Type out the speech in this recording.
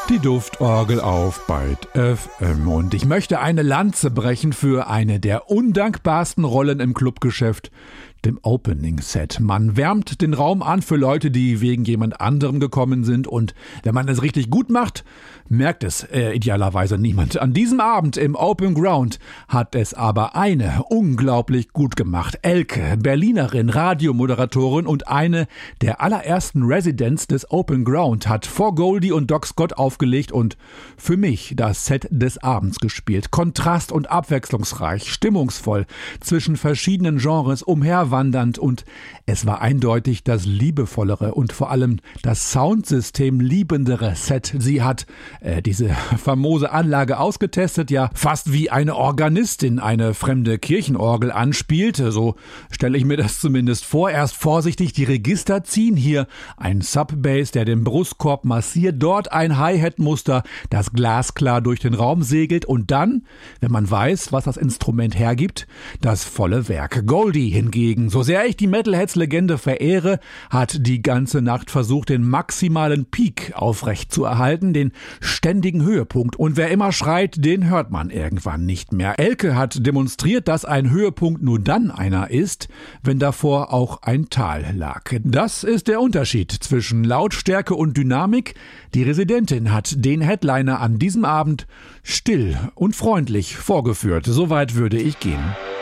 Die Duftorgel auf Byte FM und ich möchte eine Lanze brechen für eine der undankbarsten Rollen im Clubgeschäft, dem Opening-Set. Man wärmt den Raum an für Leute, die wegen jemand anderem gekommen sind und wenn man es richtig gut macht, merkt es idealerweise niemand. An diesem Abend im Open Ground hat es aber eine unglaublich gut gemacht. Elke, Berlinerin, Radiomoderatorin und eine der allerersten Residents des Open Ground, hat vor Goldie und Doc Scott aufgelegt und für mich das Set des Abends gespielt. Kontrast- und abwechslungsreich, stimmungsvoll, zwischen verschiedenen Genres umherwandernd und es war eindeutig das liebevollere und vor allem das Soundsystem liebendere Set. Sie hat diese famose Anlage ausgetestet, ja fast wie eine Organistin eine fremde Kirchenorgel anspielt. So stelle ich mir das zumindest vor. Erst vorsichtig die Register ziehen, hier ein Subbass, der den Brustkorb massiert, dort ein Hi-Hat-Muster, das glasklar durch den Raum segelt und dann, wenn man weiß, was das Instrument hergibt, das volle Werk. Goldie hingegen, so sehr ich die Metalheads-Legende verehre, hat die ganze Nacht versucht, den maximalen Peak aufrecht zu erhalten, den ständigen Höhepunkt. Und wer immer schreit, den hört man irgendwann nicht mehr. Elke hat demonstriert, dass ein Höhepunkt nur dann einer ist, wenn davor auch ein Tal lag. Das ist der Unterschied zwischen Lautstärke und Dynamik. Die Residentin hat den Headliner an diesem Abend still und freundlich vorgeführt. Soweit würde ich gehen.